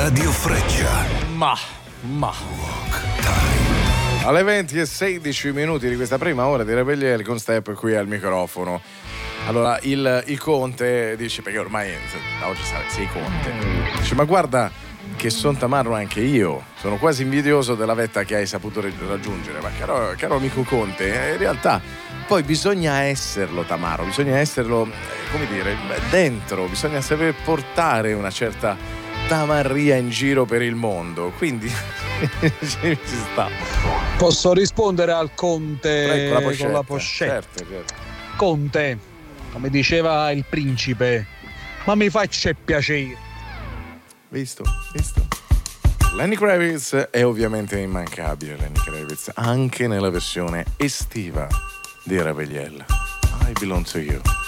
Radio Freccia. Ma. Alle 20:16 di questa prima ora di Rebelliere con Step qui al microfono. Allora il Conte dice, perché ormai da oggi sei Conte, dice ma guarda che son tamarro anche io, sono quasi invidioso della vetta che hai saputo raggiungere, ma caro amico Conte, in realtà poi bisogna esserlo tamarro, bisogna esserlo, come dire, dentro, bisogna saper portare una certa tamarria in giro per il mondo, quindi ci sta. Posso rispondere al Conte con la pochette? Certo. Conte, come diceva il principe, ma mi faccia piacere. Visto. Lenny Kravitz è ovviamente immancabile, Lenny Kravitz, anche nella versione estiva di Rebelliere. I Belong to You.